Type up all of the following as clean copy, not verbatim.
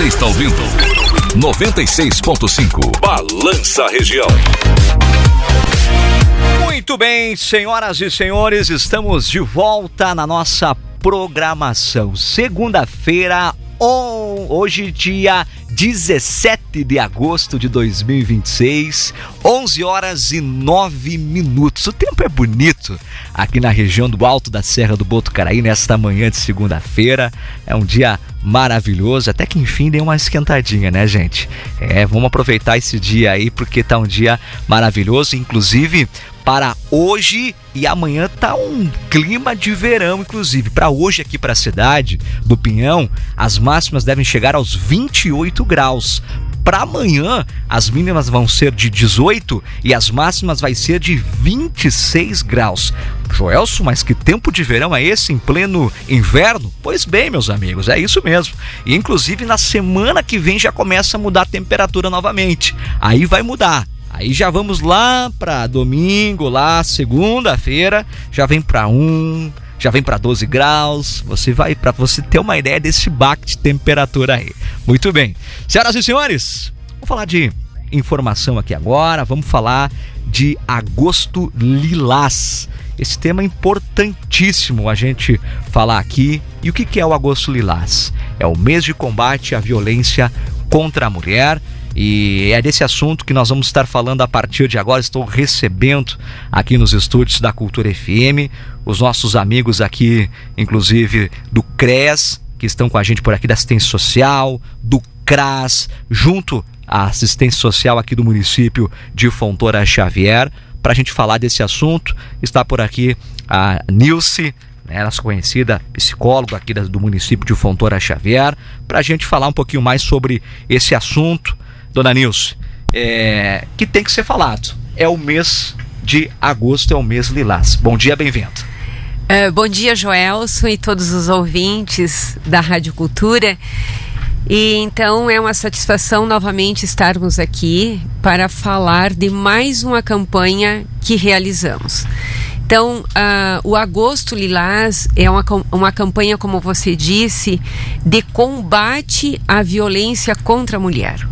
Você está ouvindo 96.5 Balança Região. Muito bem, senhoras e senhores, estamos de volta na nossa programação. Segunda-feira, hoje dia 17 de agosto de 2026, 11 horas e 9 minutos. O tempo é bonito aqui na região do Alto da Serra do Botucaraí nesta manhã de segunda-feira. É um dia maravilhoso, até que enfim deu uma esquentadinha, né, gente? Vamos aproveitar esse dia aí porque tá um dia maravilhoso, inclusive para hoje e amanhã tá um clima de verão, inclusive. Para hoje aqui para a cidade do Pinhão, as máximas devem chegar aos 28 graus. Para amanhã, as mínimas vão ser de 18 e as máximas vai ser de 26 graus. Joelson, mas que tempo de verão é esse em pleno inverno? Pois bem, meus amigos, é isso mesmo. E inclusive na semana que vem já começa a mudar a temperatura novamente. Aí vai mudar. Aí já vamos lá para domingo, lá segunda-feira, já vem para já vem para 12 graus. Para você ter uma ideia desse baque de temperatura aí. Muito bem. Senhoras e senhores, vamos falar de informação aqui agora, vamos falar de Agosto Lilás. Esse tema é importantíssimo a gente falar aqui. E o que é o Agosto Lilás? É o mês de combate à violência contra a mulher. E é desse assunto que nós vamos estar falando a partir de agora. Estou recebendo aqui nos estúdios da Cultura FM os nossos amigos aqui, inclusive do CRES, que estão com a gente por aqui, da assistência social, do CRAS, junto à assistência social aqui do município de Fontoura Xavier. Para a gente falar desse assunto, está por aqui a Nilce, nossa conhecida psicóloga aqui do município de Fontoura Xavier, para a gente falar um pouquinho mais sobre esse assunto. Dona Nilce, que tem que ser falado. É o mês de agosto, é o mês Lilás. Bom dia, bem-vindo. Bom dia, Joelson e todos os ouvintes da Rádio Cultura. E então é uma satisfação novamente estarmos aqui para falar de mais uma campanha que realizamos. Então, o Agosto Lilás é uma campanha, como você disse, de combate à violência contra a mulher.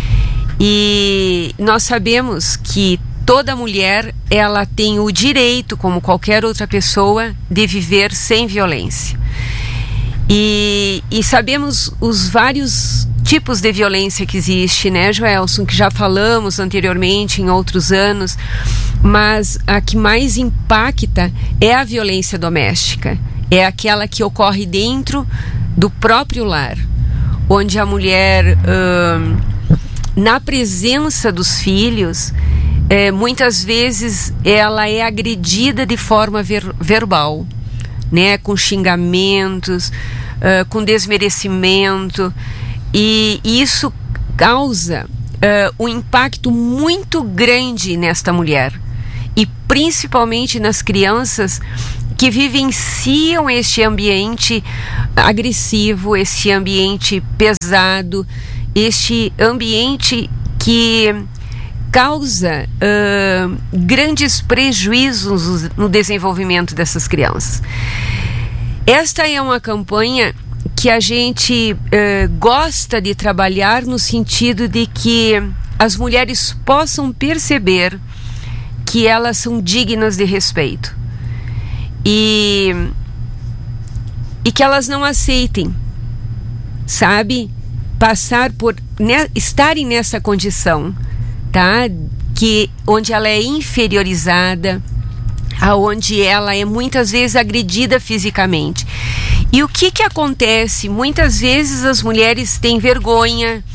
E nós sabemos que toda mulher, ela tem o direito, como qualquer outra pessoa, de viver sem violência. E sabemos os vários tipos de violência que existe, né, Joelson, que já falamos anteriormente em outros anos, mas a que mais impacta é a violência doméstica. É aquela que ocorre dentro do próprio lar, onde a mulher, na presença dos filhos, muitas vezes ela é agredida de forma verbal, né, com xingamentos, com desmerecimento, e isso causa um impacto muito grande nesta mulher, e principalmente nas crianças que vivenciam este ambiente agressivo, este ambiente pesado, este ambiente que causa grandes prejuízos no desenvolvimento dessas crianças. Esta é uma campanha que a gente gosta de trabalhar no sentido de que as mulheres possam perceber que elas são dignas de respeito e que elas não aceitem, sabe, passar por estarem nessa condição, tá? Onde ela é inferiorizada, aonde ela é muitas vezes agredida fisicamente. E o que acontece? Muitas vezes as mulheres têm vergonha,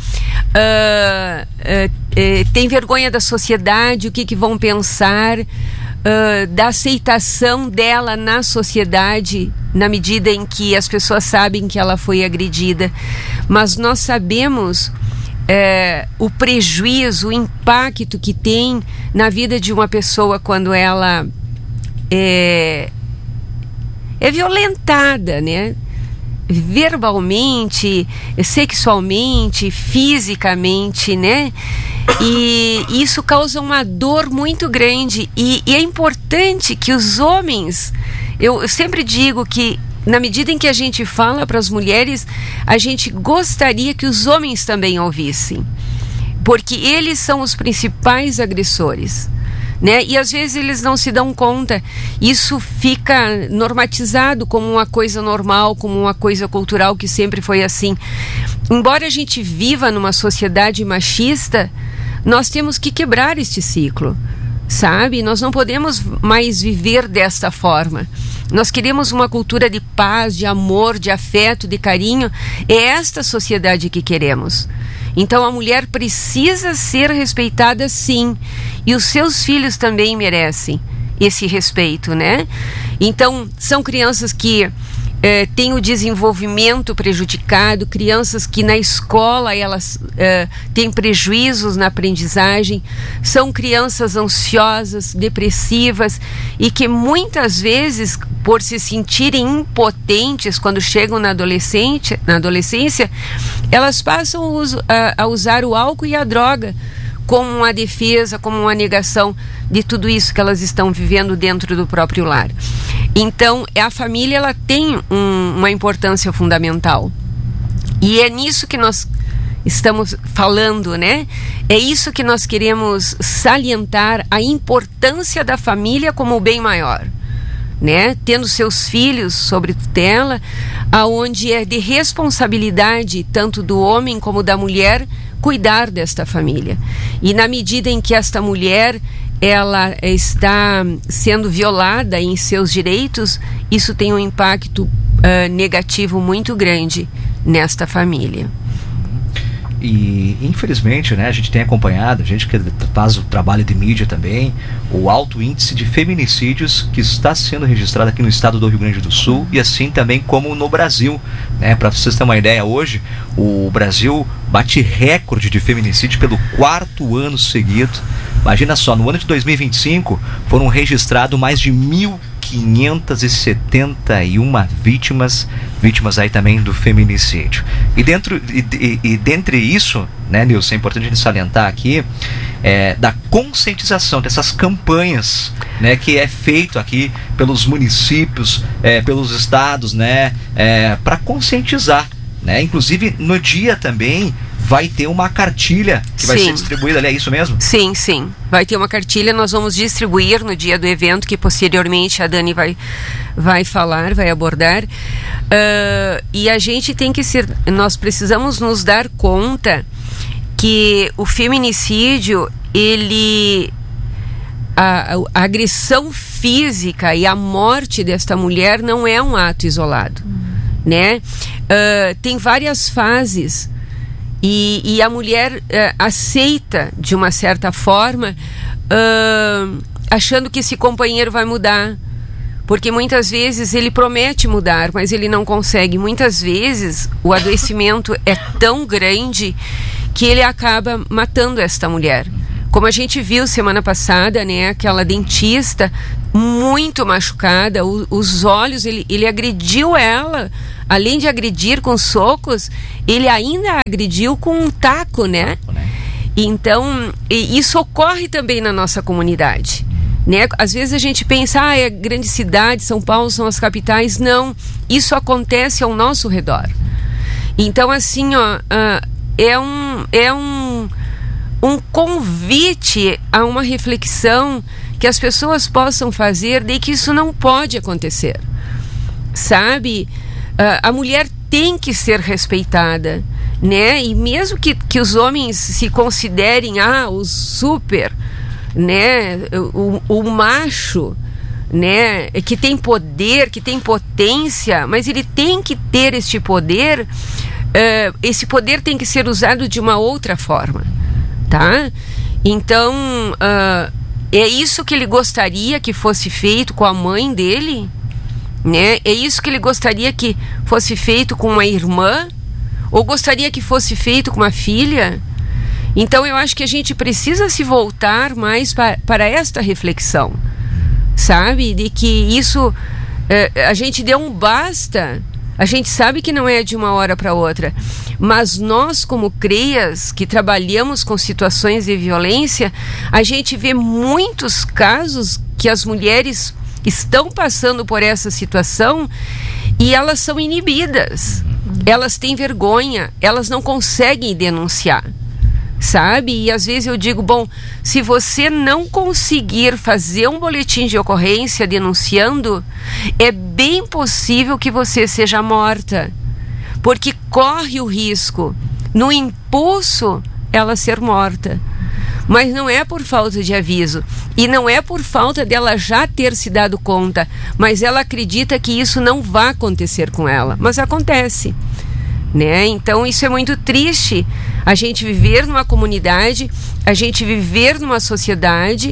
têm vergonha da sociedade, o que vão pensar, da aceitação dela na sociedade, na medida em que as pessoas sabem que ela foi agredida. Mas nós sabemos o prejuízo, o impacto que tem na vida de uma pessoa quando ela é violentada, né? Verbalmente, sexualmente, fisicamente, né? E isso causa uma dor muito grande, e é importante que os homens, eu sempre digo que na medida em que a gente fala para as mulheres, a gente gostaria que os homens também ouvissem, porque eles são os principais agressores, né? E às vezes eles não se dão conta. Isso fica normatizado como uma coisa normal, como uma coisa cultural, que sempre foi assim. Embora a gente viva numa sociedade machista, nós temos que quebrar este ciclo, sabe? Nós não podemos mais viver desta forma. Nós queremos uma cultura de paz, de amor, de afeto, de carinho. É esta sociedade que queremos. Então a mulher precisa ser respeitada, sim, e os seus filhos também merecem esse respeito, né? Então são crianças que têm o desenvolvimento prejudicado, crianças que na escola elas têm prejuízos na aprendizagem, são crianças ansiosas, depressivas, e que muitas vezes, por se sentirem impotentes quando chegam na adolescência, elas passam a usar o álcool e a droga como uma defesa, como uma negação de tudo isso que elas estão vivendo dentro do próprio lar. Então, a família, ela tem uma importância fundamental. E é nisso que nós estamos falando, né? É isso que nós queremos salientar, a importância da família como o bem maior, né? Tendo seus filhos sob tutela, aonde é de responsabilidade tanto do homem como da mulher cuidar desta família. E na medida em que esta mulher ela está sendo violada em seus direitos, isso tem um impacto negativo muito grande nesta família. E infelizmente, né, a gente tem acompanhado, a gente que faz o trabalho de mídia também, o alto índice de feminicídios que está sendo registrado aqui no estado do Rio Grande do Sul, e assim também como no Brasil, né? Para vocês terem uma ideia, hoje o Brasil bate recorde de feminicídio pelo 4º ano seguido. Imagina só, no ano de 2025 foram registrados mais de 1.571 vítimas aí também do feminicídio. E dentre isso, né, Nilson, é importante a gente salientar aqui, da conscientização dessas campanhas, né, que é feito aqui pelos municípios, pelos estados, né, para conscientizar, né? Inclusive no dia também vai ter uma cartilha que vai ser distribuída ali, é isso mesmo? Sim, sim. Vai ter uma cartilha, nós vamos distribuir no dia do evento, que posteriormente a Dani vai falar, vai abordar. E a gente tem que nós precisamos nos dar conta que o feminicídio, a agressão física e a morte desta mulher não é um ato isolado, né? Tem várias fases. E a mulher aceita de uma certa forma, achando que esse companheiro vai mudar, porque muitas vezes ele promete mudar, mas ele não consegue. Muitas vezes o adoecimento é tão grande que ele acaba matando esta mulher, como a gente viu semana passada, né? Aquela dentista muito machucada, os olhos, ele agrediu ela. Além de agredir com socos, ele ainda agrediu com um taco, né? Então, isso ocorre também na nossa comunidade, né? Às vezes a gente pensa, é grande cidade, São Paulo são as capitais. Não, isso acontece ao nosso redor. Então, assim, é um convite a uma reflexão que as pessoas possam fazer de que isso não pode acontecer, sabe? A mulher tem que ser respeitada, né? E mesmo que os homens se considerem o super, né? O macho, né? Que tem poder, que tem potência, mas ele tem que ter este poder. Esse poder tem que ser usado de uma outra forma, tá? Então, é isso que ele gostaria que fosse feito com a mãe dele, né? É isso que ele gostaria que fosse feito com uma irmã, ou gostaria que fosse feito com uma filha. Então eu acho que a gente precisa se voltar mais para esta reflexão, sabe? De que isso, a gente deu um basta. A gente sabe que não é de uma hora para outra, mas nós, como CREAS, que trabalhamos com situações de violência, a gente vê muitos casos que as mulheres estão passando por essa situação e elas são inibidas, elas têm vergonha, elas não conseguem denunciar, sabe? E às vezes eu digo, bom, se você não conseguir fazer um boletim de ocorrência denunciando, é bem possível que você seja morta, porque corre o risco, no impulso, ela ser morta. Mas não é por falta de aviso, e não é por falta dela já ter se dado conta, mas ela acredita que isso não vai acontecer com ela, mas acontece, né? Então isso é muito triste, a gente viver numa comunidade, a gente viver numa sociedade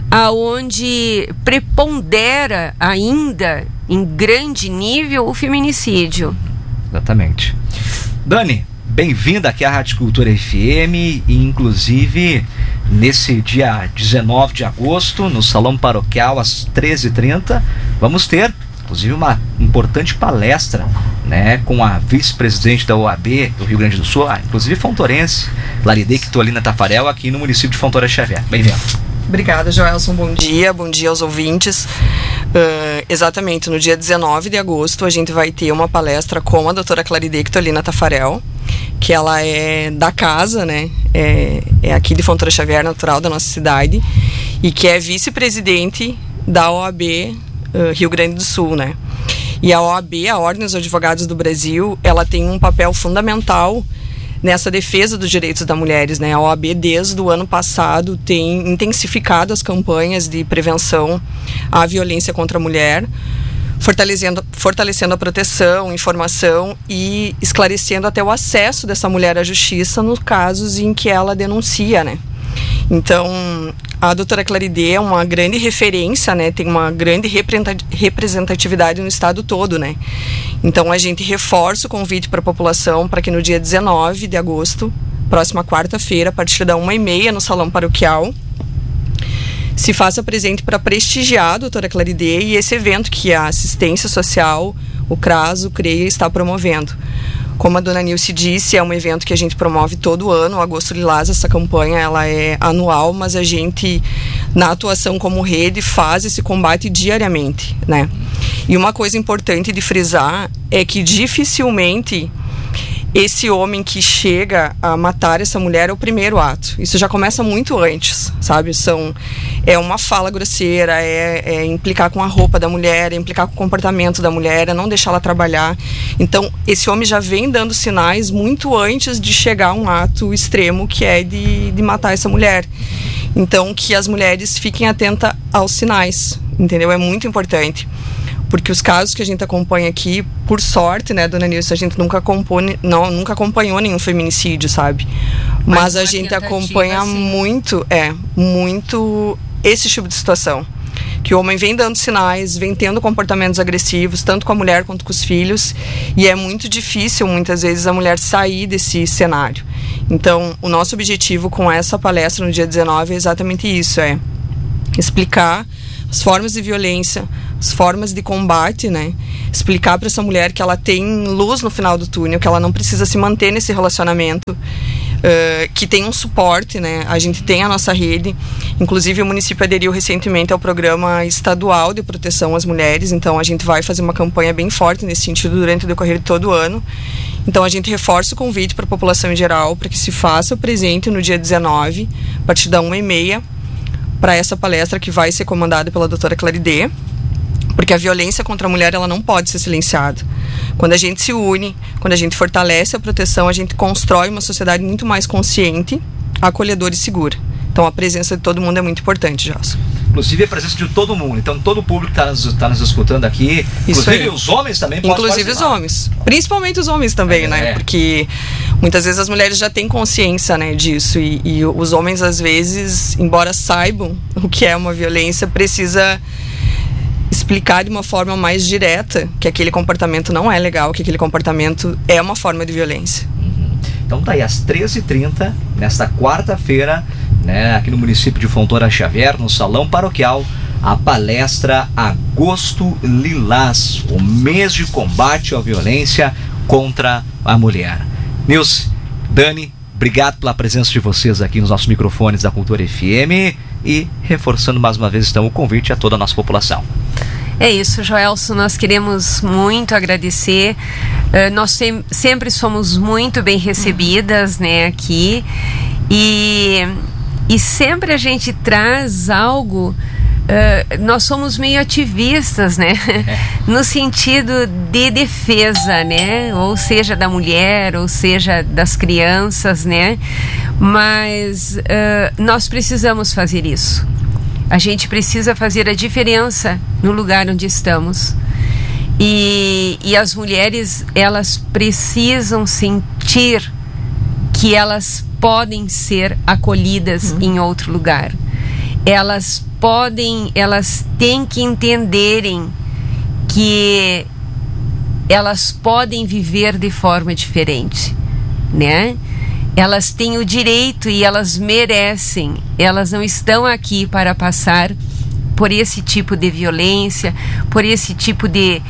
aonde prepondera ainda em grande nível o feminicídio. Exatamente. Dani, bem-vinda aqui à Rádio Cultura FM, e inclusive nesse dia 19 de agosto, no Salão Paroquial, às 13h30, vamos ter, inclusive, uma importante palestra, né, com a vice-presidente da OAB do Rio Grande do Sul, inclusive fontorense, Clarideque Tolina Tafarel, aqui no município de Fontoura Xavier. Bem-vindo. Obrigada, Joelson. Bom dia aos ouvintes. Exatamente, no dia 19 de agosto a gente vai ter uma palestra com a doutora Clarideque Tolina Tafarel, que ela é da casa, né? É aqui de Fontoura Xavier, natural da nossa cidade, e que é vice-presidente da OAB Rio Grande do Sul, né? E a OAB, a Ordem dos Advogados do Brasil, ela tem um papel fundamental nessa defesa dos direitos das mulheres, né? A OAB, desde o ano passado, tem intensificado as campanhas de prevenção à violência contra a mulher, fortalecendo a proteção, informação e esclarecendo até o acesso dessa mulher à justiça nos casos em que ela denuncia, né? Então, a doutora Claridê é uma grande referência, né? Tem uma grande representatividade no estado todo, né? Então, a gente reforça o convite para a população para que no dia 19 de agosto, próxima quarta-feira, a partir da 1h30, no Salão Paroquial, se faça presente para prestigiar a doutora Claridê e esse evento que a Assistência Social, o CRAS, o CREA, está promovendo. Como a dona Nilce disse, é um evento que a gente promove todo ano, o Agosto Lilás. Essa campanha ela é anual, mas a gente, na atuação como rede, faz esse combate diariamente, né? E uma coisa importante de frisar é que dificilmente esse homem que chega a matar essa mulher é o primeiro ato. Isso já começa muito antes, sabe? É uma fala grosseira, é implicar com a roupa da mulher, é implicar com o comportamento da mulher, é não deixar ela trabalhar. Então, esse homem já vem dando sinais muito antes de chegar a um ato extremo, que é de matar essa mulher. Então, que as mulheres fiquem atentas aos sinais, entendeu? É muito importante. Porque os casos que a gente acompanha aqui, por sorte, né, dona Nilce, a gente nunca acompanhou nenhum feminicídio, sabe? Mas a gente acompanha muito esse tipo de situação. Que o homem vem dando sinais, vem tendo comportamentos agressivos, tanto com a mulher quanto com os filhos, e é muito difícil, muitas vezes, a mulher sair desse cenário. Então, o nosso objetivo com essa palestra no dia 19 é exatamente isso, é explicar as formas de violência, as formas de combate, né? Explicar para essa mulher que ela tem luz no final do túnel, que ela não precisa se manter nesse relacionamento, que tem um suporte, né? A gente tem a nossa rede, inclusive o município aderiu recentemente ao programa estadual de proteção às mulheres, então a gente vai fazer uma campanha bem forte nesse sentido durante o decorrer de todo o ano. Então a gente reforça o convite para a população em geral para que se faça presente no dia 19, a partir da 1h30, para essa palestra que vai ser comandada pela doutora Claridê, porque a violência contra a mulher ela não pode ser silenciada. Quando a gente se une, quando a gente fortalece a proteção, a gente constrói uma sociedade muito mais consciente, acolhedora e segura. Então a presença de todo mundo é muito importante, Joss. Inclusive a presença de todo mundo. Então todo o público que está nos escutando aqui, inclusive os homens também podem participar. Inclusive os homens. Principalmente os homens também, né? Porque muitas vezes as mulheres já têm consciência, né, disso. E os homens, às vezes, embora saibam o que é uma violência, precisa explicar de uma forma mais direta que aquele comportamento não é legal, que aquele comportamento é uma forma de violência. Então tá aí, às 13h30, nesta quarta-feira, né, aqui no município de Fontoura Xavier, no Salão Paroquial, a palestra Agosto Lilás, o mês de combate à violência contra a mulher. Nilce, Dani, obrigado pela presença de vocês aqui nos nossos microfones da Cultura FM e reforçando mais uma vez então o convite a toda a nossa população. É isso, Joelson, nós queremos muito agradecer. Nós sempre somos muito bem recebidas, né, aqui. E sempre a gente traz algo. Nós somos meio ativistas, né? No sentido de defesa, né? Ou seja, da mulher, ou seja, das crianças, né? Mas nós precisamos fazer isso. A gente precisa fazer a diferença no lugar onde estamos. E as mulheres, elas precisam sentir que elas podem ser acolhidas em outro lugar. Elas têm que entenderem que elas podem viver de forma diferente, né? Elas têm o direito e elas merecem. Elas não estão aqui para passar por esse tipo de violência, por esse tipo de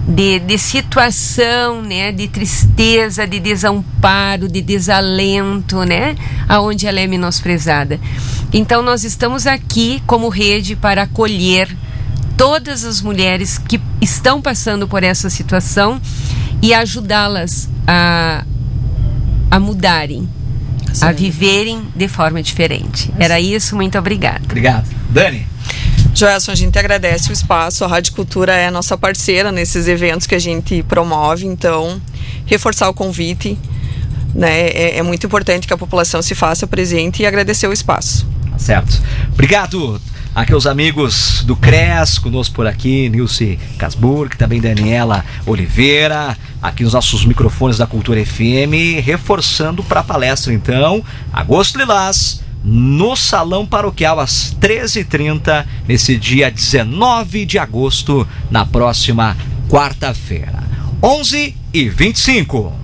situação, né? De tristeza, de desamparo, de desalento, né? Aonde ela é menosprezada. Então nós estamos aqui como rede para acolher todas as mulheres que estão passando por essa situação e ajudá-las a mudarem, a viverem de forma diferente. Era isso, muito obrigada. Obrigado. Dani? Joelson, a gente agradece o espaço, a Rádio Cultura é nossa parceira nesses eventos que a gente promove, então reforçar o convite, né? É muito importante que a população se faça presente e agradecer o espaço. Certo. Obrigado. Aqui os amigos do CRES, conosco por aqui, Nilce Casburg, também Daniela Oliveira, aqui nos nossos microfones da Cultura FM, reforçando para a palestra então, Agosto Lilás, no Salão Paroquial às 13h30, nesse dia 19 de agosto, na próxima quarta-feira. 11h25.